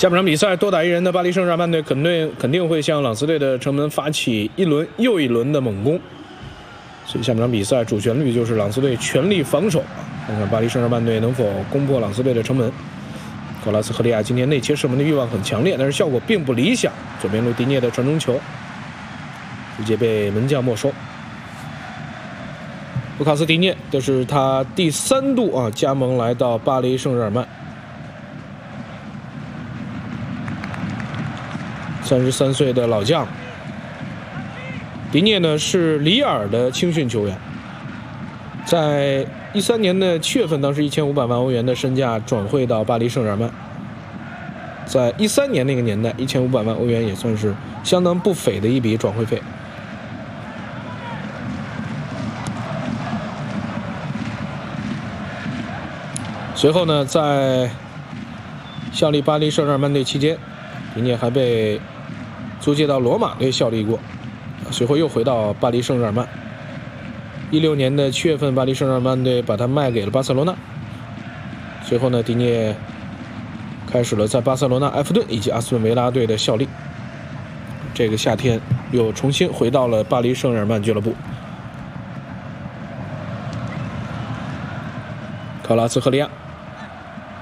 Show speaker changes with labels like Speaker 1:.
Speaker 1: 下半场比赛多打一人的巴黎圣日耳曼队肯定会向朗斯队的城门发起一轮又一轮的猛攻，所以下半场比赛主旋律就是朗斯队全力防守，看看巴黎圣日耳曼队能否攻破朗斯队的城门。高拉斯赫利亚今天内切射门的欲望很强烈，但是效果并不理想。左边路迪涅的传中球直接被门将没收。卢卡斯·迪涅，这是他第3度加盟来到巴黎圣日耳曼。33岁的老将，迪涅呢是里尔的青训球员，在13年的7月份，当时1500万欧元的身价转会到巴黎圣日耳曼。在13年那个年代，1500万欧元也算是相当不菲的一笔转会费。随后呢，在效力巴黎圣日耳曼队期间，迪涅还被租借到罗马队效力过，随后又回到巴黎圣日耳曼。16年的7月份，巴黎圣日耳曼队把他卖给了巴塞罗那。随后呢，迪涅开始了在巴塞罗那、埃弗顿以及阿斯顿维拉队的效力。这个夏天又重新回到了巴黎圣日耳曼俱乐部。卡拉斯赫利亚。